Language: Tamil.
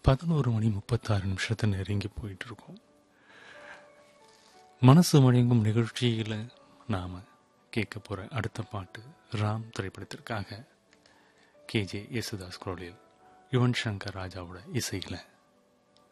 11:36 நெருங்கி போயிட்டு இருக்கோம். மனசு மயங்கும் நிகழ்ச்சியில் நாம் கேட்க போகிற அடுத்த பாட்டு ராம் திரைப்படத்திற்காக கேஜே யேசுதாஸ் குரலில் யுவன் சங்கர் ராஜாவோட இசையில்